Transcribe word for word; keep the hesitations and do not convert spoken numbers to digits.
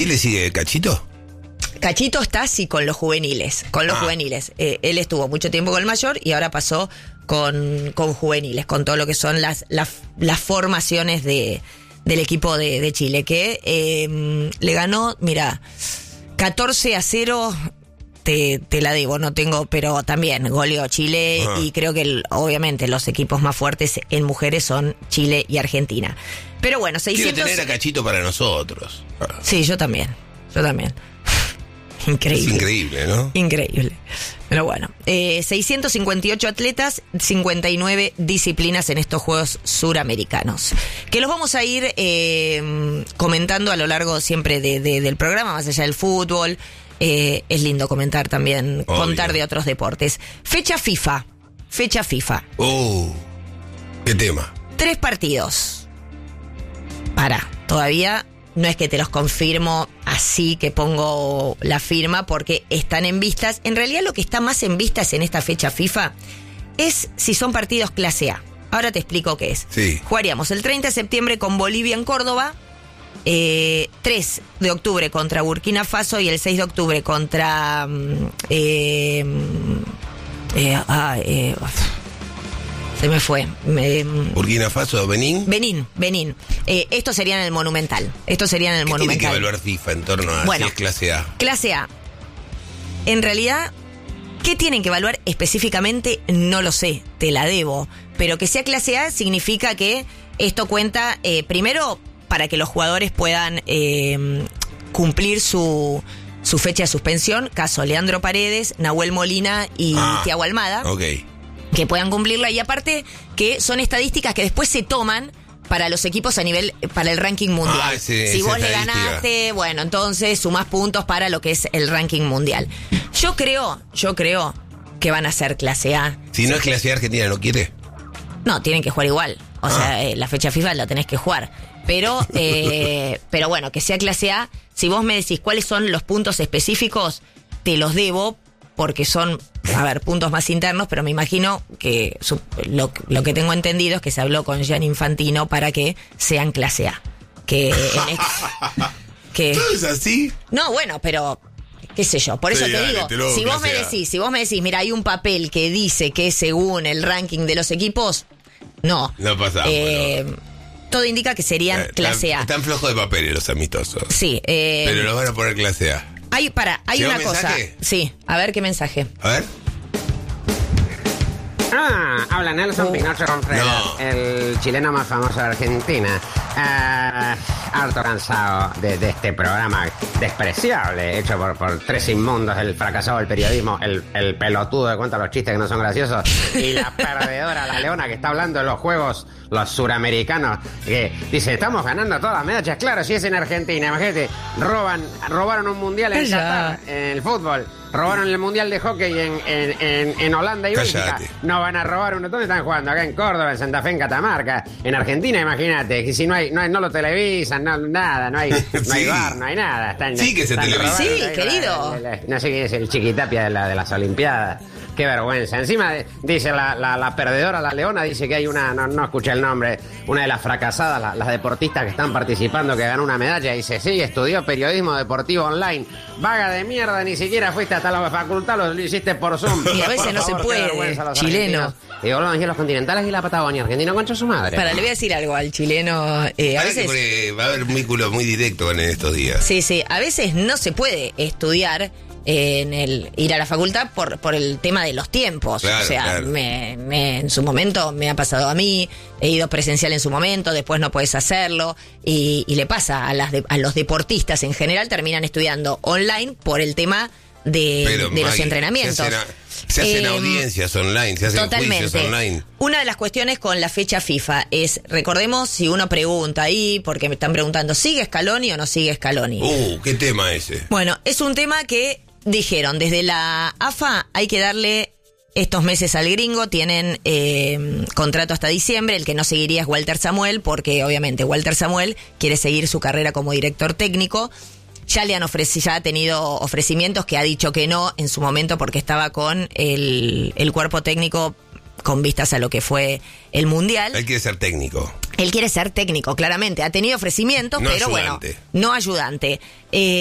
¿Y le sigue Cachito? Cachito está sí con los juveniles, con los ah. juveniles. Eh, él estuvo mucho tiempo con el mayor y ahora pasó con, con juveniles, con todo lo que son las, las, las formaciones de, del equipo de, de Chile, que eh, le ganó, mira, catorce a cero, te, te la debo, no tengo, pero también goleó Chile ah. y creo que el, obviamente los equipos más fuertes en mujeres son Chile y Argentina. Pero bueno, seiscientos... Quiero tener a Cachito para nosotros. Ah. Sí, yo también, yo también. Increíble. Es increíble, ¿no? Increíble. Pero bueno, eh, seiscientos cincuenta y ocho atletas, cincuenta y nueve disciplinas en estos Juegos Suramericanos. Que los vamos a ir eh, comentando a lo largo siempre de, de, del programa, más allá del fútbol. Eh, es lindo comentar también, Obvio. contar de otros deportes. Fecha FIFA. Fecha FIFA. Oh, ¿qué tema? Tres partidos. Para, todavía... No es que te los confirmo así que pongo la firma porque están en vistas. En realidad lo que está más en vistas en esta fecha FIFA es si son partidos clase A. Ahora te explico qué es. Sí. Jugaríamos el treinta de septiembre con Bolivia en Córdoba, eh, tres de octubre contra Burkina Faso y el seis de octubre contra... Eh, eh, ah, eh, Se me fue. Me, Burkina Faso, Benín. Benín, Benín. Eh, esto sería en el Monumental. Esto sería en el ¿Qué Monumental. Tiene que evaluar FIFA en torno a bueno, si es clase A. Clase A. En realidad, ¿qué tienen que evaluar específicamente? No lo sé, te la debo. Pero que sea clase A significa que esto cuenta, eh, primero, para que los jugadores puedan eh, cumplir su, su fecha de suspensión. Caso Leandro Paredes, Nahuel Molina y ah, Thiago Almada. Ok. Que puedan cumplirla y aparte que son estadísticas que después se toman para los equipos a nivel, para el ranking mundial. Ah, sí, si vos le ganaste, bueno, entonces sumás puntos para lo que es el ranking mundial. Yo creo, yo creo que van a ser clase A. Si no es clase A, Argentina no quiere. No, tienen que jugar igual. O ah. sea, eh, la fecha FIFA la tenés que jugar. Pero, eh, pero bueno, que sea clase A. Si vos me decís cuáles son los puntos específicos, te los debo. Porque son, a ver, puntos más internos, pero me imagino que su, lo, lo que tengo entendido es que se habló con Gianni Infantino para que sean clase A. Que, en este, que ¿Todo es así? No, bueno, pero qué sé yo, por eso sí, te dale, digo, te lo, si vos me decís, si vos me decís, mira, hay un papel que dice que según el ranking de los equipos, no. No pasa. Eh, bueno. Todo indica que serían eh, clase A. Están flojos de papeles los amistosos. Sí. Eh, pero los van a poner clase A. Hay, para, hay una cosa. Sí, a ver qué mensaje. A ver. Ah, habla Nelson uh, Pinocho Ronfredo, no. el chileno más famoso de Argentina. Uh, harto cansado de, de este programa despreciable, hecho por, por tres inmundos, el fracasado del periodismo, el, el pelotudo que cuenta los chistes que no son graciosos, y la perdedora, la leona que está hablando de los juegos, los suramericanos, que dice, estamos ganando todas las medallas. Claro, si es en Argentina, imagínate, roban, robaron un mundial en Qatar, en el fútbol. Robaron el mundial de hockey en, en, en, en Holanda y Bélgica. No van a robar uno. ¿Dónde están jugando? Acá en Córdoba, en Santa Fe, en Catamarca. En Argentina, imagínate, que si no hay, no, hay, no lo televisan, no, nada, no hay, no sí. hay bar, no hay nada. Están, sí que se televisa. Sí, ahí, querido. La, la, la, no sé quién es el Chiquitapia de, la, de las Olimpiadas. Qué vergüenza. Encima dice la, la, la perdedora, la leona, dice que hay una, no, no escuché el nombre, una de las fracasadas, la, las deportistas que están participando, que ganó una medalla. Dice, sí, estudió periodismo deportivo online. Vaga de mierda, ni siquiera fuiste hasta la facultad, lo, lo hiciste por Zoom. Y a veces por no favor, se puede, chileno. Y volvamos a los continentales y la Patagonia. Argentino contra su madre. Para, le voy a decir algo al chileno. Eh, a veces que va a haber un vínculo muy directo en estos días. Sí, sí. A veces no se puede estudiar en el ir a la facultad por por el tema de los tiempos. Claro, o sea, claro. me, me, en su momento me ha pasado a mí, he ido presencial en su momento, después no puedes hacerlo, y, y le pasa a las de, a los deportistas en general, terminan estudiando online por el tema de, Pero, de los Maggie, entrenamientos. Se hacen, a, se hacen eh, audiencias online, se hacen totalmente. juicios online. Una de las cuestiones con la fecha FIFA es, recordemos, si uno pregunta ahí, porque me están preguntando, ¿sigue Scaloni o no sigue Scaloni? Uh, ¿qué tema ese? Bueno, es un tema que dijeron, desde la A F A hay que darle estos meses al gringo, tienen eh, contrato hasta diciembre, el que no seguiría es Walter Samuel, porque obviamente Walter Samuel quiere seguir su carrera como director técnico. Ya le han ofrecido, ya ha tenido ofrecimientos que ha dicho que no en su momento porque estaba con el, el cuerpo técnico con vistas a lo que fue el Mundial. Él quiere ser técnico. Él quiere ser técnico, claramente. Ha tenido ofrecimientos, No pero ayudante. bueno, no ayudante. Eh,